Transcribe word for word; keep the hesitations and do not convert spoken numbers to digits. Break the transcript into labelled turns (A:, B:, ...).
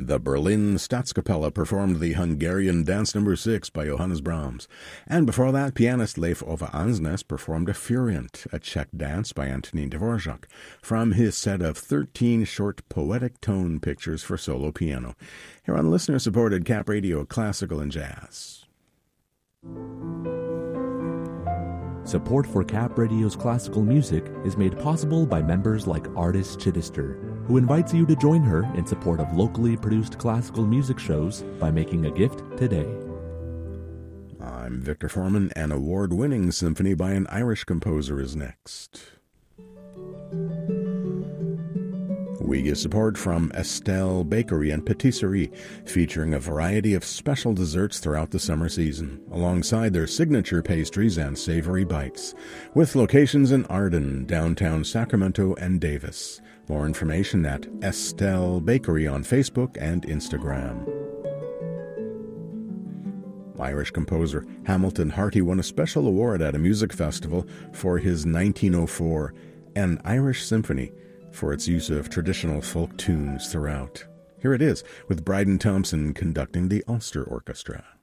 A: The Berlin Staatskapelle performed the Hungarian Dance Number six by Johannes Brahms. And before that, pianist Leif Ove Ansnes performed a Furient, a Czech dance by Antonín Dvorak, from his set of thirteen short poetic tone pictures for solo piano. Here on listener-supported Cap Radio Classical and Jazz.
B: Support for Cap Radio's classical music is made possible by members like Artis Chittister, who invites you to join her in support of locally produced classical music shows by making a gift today.
A: I'm Victor Foreman. An award-winning symphony by an Irish composer is next. We get support from Estelle Bakery and Patisserie, featuring a variety of special desserts throughout the summer season, alongside their signature pastries and savory bites, with locations in Arden, downtown Sacramento, and Davis. More information at Estelle Bakery on Facebook and Instagram. Irish composer Hamilton Harty won a special award at a music festival for his nineteen oh four An Irish Symphony, for its use of traditional folk tunes throughout. Here it is, with Bryden Thompson conducting the Ulster Orchestra.